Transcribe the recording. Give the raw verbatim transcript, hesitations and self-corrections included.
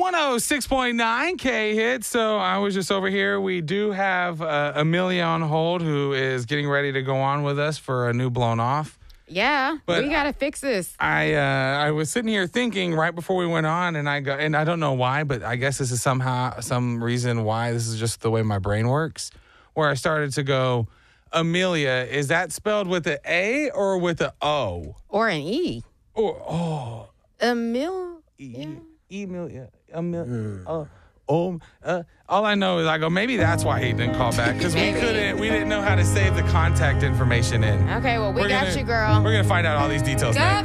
one oh six point nine K hit. So I was just over here. We do have uh, Amelia on hold, who is getting ready to go on with us for a new Blown Off. Yeah, But we got to fix this. I uh, I was sitting here thinking right before we went on, and I go, and I don't know why, but I guess this is somehow some reason why this is just the way my brain works, where I started to go, Amelia, is that spelled with an A or with an O? Or an E. Or oh, Emil. E, Emilia, Amelia. Oh, oh, uh, all I know is I go, maybe that's why he didn't call back, because we Maybe. couldn't, we didn't know how to save the contact information in. Okay, well, we We're got gonna- you, girl. We're gonna find out all these details next.